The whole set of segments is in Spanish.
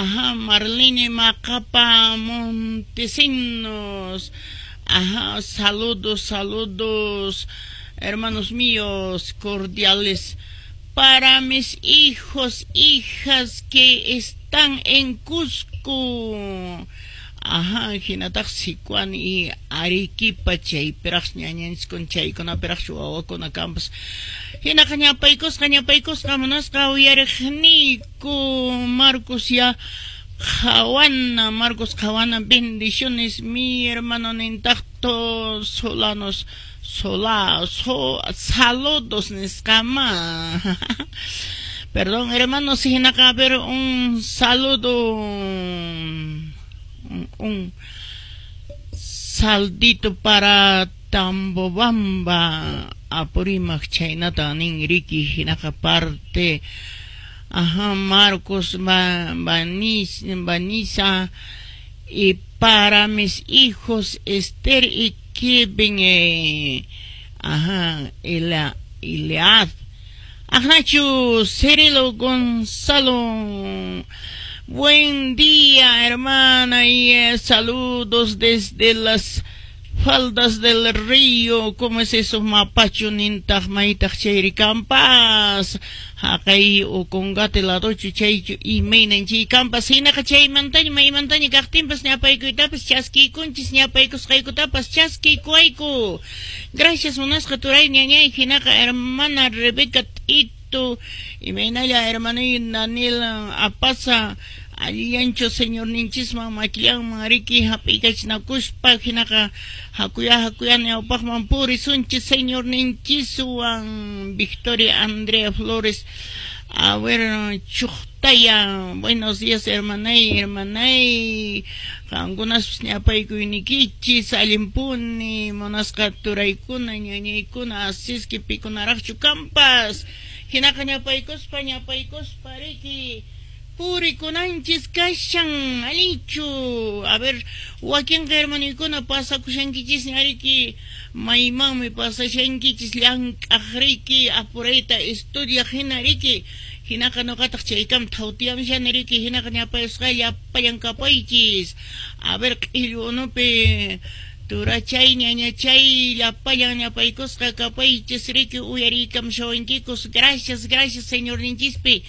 Ajá, Marlene Macapa Montesinos. Ajá, saludos, saludos, hermanos míos, cordiales. Para mis hijos, hijas que están en Cusco. Ajá, hinatak sikuan y Arequipa chay, peras ñañanis con chay, con aperas chuawa con campus. Hina kañapaykos, kamanas kauyarejniku, Marcos ya. Jawana, Marcos Jawana, bendiciones, mi hermano Nintacto Solanos, saludos, Nescama. Perdón, hermano, si en acá ver un saludo, un saldito para Tambobamba, Apurimach, Chainata, Ningriki, Hinaka parte. Ajá, Marcos, Vanessa, y para mis hijos Esther y Kevin, ajá, Ilead, ajá, Cirilo Gonzalo, buen día, hermana, y saludos desde las faldas del río, ¿cómo es eso? Mapacho nintag maitag chayri campas, hakay o kongate la docho chay y meinen chay campas, hinaka chay montaña, may montaña kaktimpas ñapayko itapas chaski kunchis ñapaykos kayko tapas chaski kuayko. Gracias unas katuray ñañay hinaka hermana Rebeca Tito y menaya hermana Daniel Apasa. Allí ancho señor ninchisma maquillan mariki hapikach na kuspa hinaka hakuya neopak mampuri sunchi señor ninchisuan Victoria Andrea Flores. A ver, chuchtaya, buenos días hermanay, algunas ñapayku inikichis, alimpuni, monaskaturaykuna, ñañaykuna, asiski pikunarachu campas, hinaka ñapaykuspa riki. Puri kunanchis kashan alichu. A ver, wakin hermanikuna pasa kushankichis ñariki maymami pasa shankichis llank'aqriki apurayta estudia hinariki hinaka noqataq chaykam thawtiyam shanariki hinaka ñapayusqa llapallankapaychis. A ver, q'illunupi turachay ñañachay llapayan ñapaykusqa kapaychis riki uyarikam shawinkikus. Gracias señor ninchispi.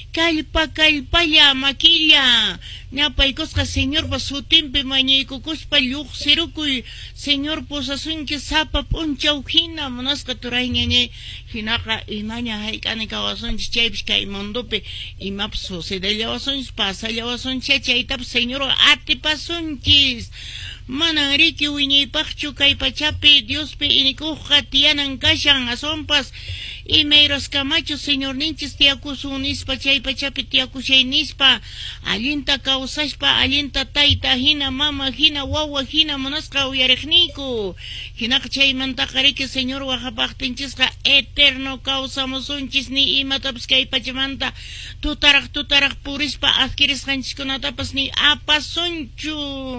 Kalpaya maquilla ñapaykosqa señor pasutimpi mañaykukuspa lluqsirukuy señor posasunki sapa punchaw hina munasqa turay ñañay hinaqa imaña hayk'ani kawasunchis chaypish kay mundupi imapas sucedillawasunchis pasallawasunchis chaytapas señor atipasunchis. Manan riki wiñaypaqchu kay pachapi Diospi inikuqqa tiyanan kashan asompas imeiros Camacho señor ninchis tiyakusun nispa chay pachapi tiyakushay nispa allinta kawsashpa allinta tayta hina mama hina wawa hina munasqa uyariqniku hinaqa chaymantaqa riki señor waqapaqtinchisqa eterno kawsamusunchis ni imatapas kay pachamanta tutaraq purispa adquirisqanchiskunatapas ni apasunchu.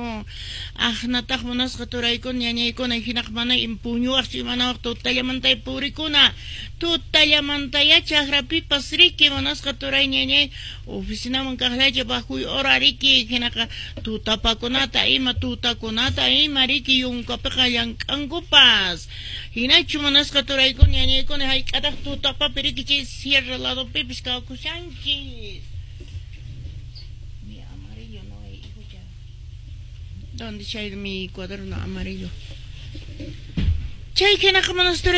Nataq munasqa turaykuna ñañaykuna hinaq mana impuñuwaqchu imanawaq tutallamantay purikuna tutallamantaya chaqrapipas riki munasqa turay ñañay oficinaman kaqllacha bajuy hora riki hinaqa tutapakunata ima riki yunkapiqa llank'ankupas hinachu munasqa turaykuna ñañaykuna hayk'ataq tutapapi riki chay sierra ladopipis kawkushanchis. ¿Dónde está mi cuaderno amarillo? Chay que